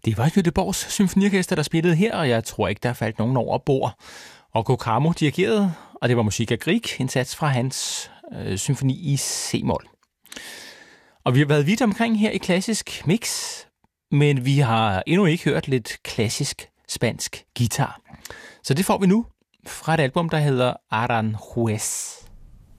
Det var Göteborgs symfoniorkester, der spillede her, og jeg tror ikke, der faldt nogen over bord. Og Kamo dirigerede, og det var musik af Grieg, en sats fra hans symfoni i C-mol. Og vi har været vidt omkring her i Klassisk Mix, men vi har endnu ikke hørt lidt klassisk spansk guitar. Så det får vi nu fra et album, der hedder Aranjuez.